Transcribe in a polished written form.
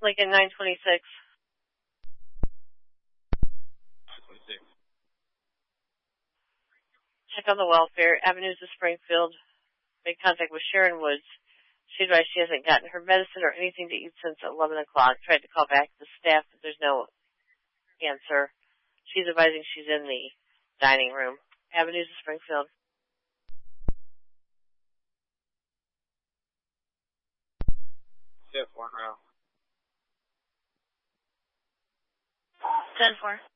Lincoln 926. 926. Check on the welfare. Avenues of Springfield. Made contact with Sharon Woods. She advised she hasn't gotten her medicine or anything to eat since 11 o'clock. Tried to call back the staff, but there's no answer. She's advising she's in the dining room. Avenues of Springfield. Shift 1 row. 10-4.